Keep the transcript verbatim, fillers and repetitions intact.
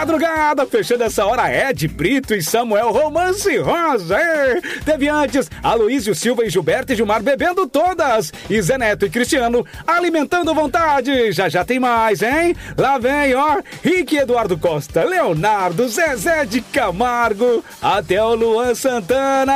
madrugada, fechando essa hora, Ed Brito e Samuel Romance Rosa. É. Teve antes Aloysio Silva e Gilberto e Gilmar bebendo todas. E Zé Neto e Cristiano alimentando vontade. Já já tem mais, hein? Lá vem, ó, Rick Eduardo Costa, Leonardo, Zezé de Camargo, até o Luan Santana.